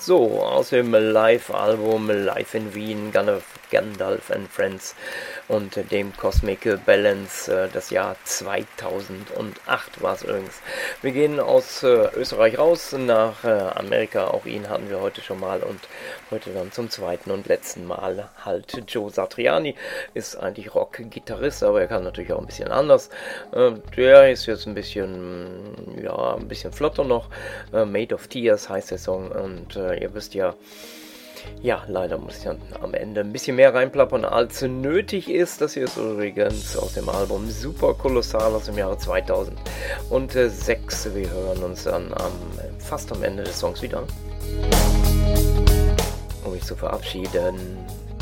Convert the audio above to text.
So, aus dem Live-Album Live in Wien, Gandalf and Friends und dem Cosmic Balance, das Jahr 2008 war es übrigens. Wir gehen aus Österreich raus nach Amerika, auch ihn hatten wir heute schon mal und heute dann zum zweiten und letzten Mal halt Joe Satriani, ist eigentlich Rock-Gitarrist, aber er kann natürlich auch ein bisschen anders. Der ist jetzt ein bisschen flotter noch, Made of Tears heißt der Song und ihr wisst ja, leider muss ich dann am Ende ein bisschen mehr reinplappern, als nötig ist. Das hier ist übrigens aus dem Album Super Kolossal aus dem Jahre 2006. Wir hören uns dann fast am Ende des Songs wieder. Um mich zu verabschieden.